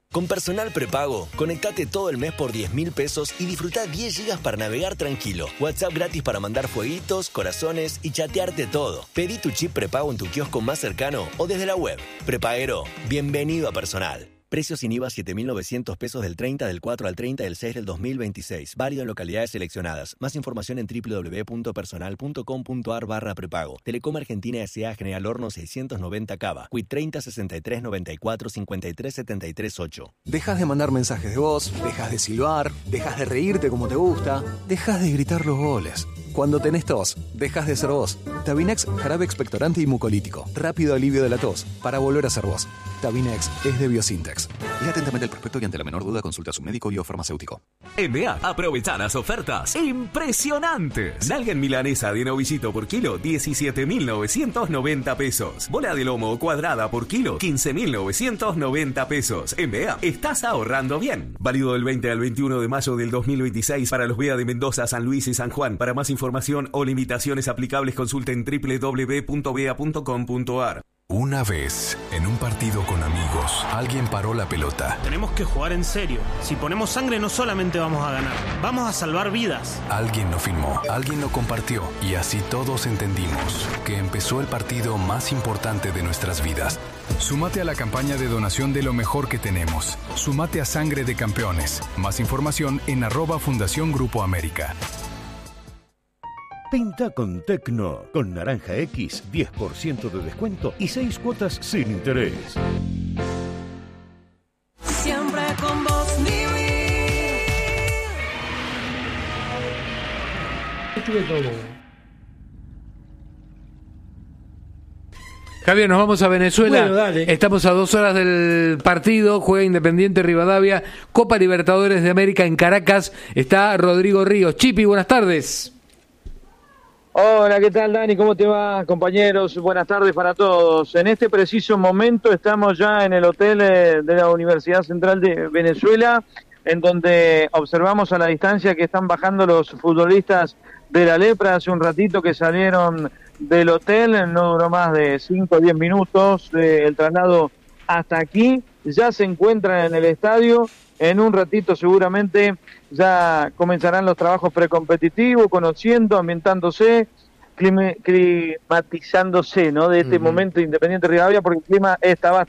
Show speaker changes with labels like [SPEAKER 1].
[SPEAKER 1] Con Personal Prepago, conectate todo el mes por 10.000 pesos y disfruta 10 gigas para navegar tranquilo. WhatsApp gratis para mandar fueguitos, corazones y chatearte todo. Pedí tu chip prepago en tu kiosco más cercano o desde la web. Prepaguero, bienvenido a Personal. Precios sin IVA 7.900 pesos del 30 del 4 al 30 del 6 del 2026. Válido en localidades seleccionadas. Más información en www.personal.com.ar/prepago. Telecom Argentina S.A. General Horno 690 Cava. Quit 30 63 94 53 73 8.
[SPEAKER 2] Dejas de mandar mensajes de voz, dejas de silbar, dejas de reírte como te gusta, dejas de gritar los goles. Cuando tenés tos, dejas de ser vos. Tabinex, jarabe expectorante y mucolítico. Rápido alivio de la tos, para volver a ser vos. Tabinex es de Biosintex. Lea atentamente el prospecto y ante la menor duda consulta a su médico o farmacéutico.
[SPEAKER 3] En BEA, aprovecha las ofertas impresionantes. Nalga en milanesa de novillito por kilo, 17.990 pesos. Bola de lomo cuadrada por kilo, 15.990 pesos. En BEA, estás ahorrando bien. Válido del 20 al 21 de mayo del 2026 para los BEA de Mendoza, San Luis y San Juan. Para más información o limitaciones aplicables, consulten www.bea.com.ar.
[SPEAKER 4] Una vez, en un partido con amigos, alguien paró la pelota.
[SPEAKER 5] Tenemos que jugar en serio. Si ponemos sangre no solamente vamos a ganar, vamos a salvar vidas.
[SPEAKER 4] Alguien lo filmó, alguien lo compartió y así todos entendimos que empezó el partido más importante de nuestras vidas. Súmate a la campaña de donación de lo mejor que tenemos. Súmate a Sangre de Campeones. Más información en @Fundación Grupo América.
[SPEAKER 6] Pinta con Tecno. Con Naranja X, 10% de descuento y 6 cuotas sin interés.
[SPEAKER 7] Siempre con vos,
[SPEAKER 8] Javier, nos vamos a Venezuela.
[SPEAKER 9] Bueno, dale.
[SPEAKER 8] Estamos a 2 horas del partido. Juega Independiente Rivadavia, Copa Libertadores de América en Caracas. Está Rodrigo Ríos. Chipi, buenas tardes.
[SPEAKER 10] Hola, ¿qué tal, Dani? ¿Cómo te va, compañeros? Buenas tardes para todos. En este preciso momento estamos ya en el hotel de la Universidad Central de Venezuela, en donde observamos a la distancia que están bajando los futbolistas de la Lepra. Hace un ratito que salieron del hotel, no duró más de 5 o 10 minutos el traslado hasta aquí. Ya se encuentran en el estadio. En un ratito seguramente ya comenzarán los trabajos precompetitivos, conociendo, ambientándose, climatizándose, ¿no? De este momento Independiente Rivadavia, porque el clima está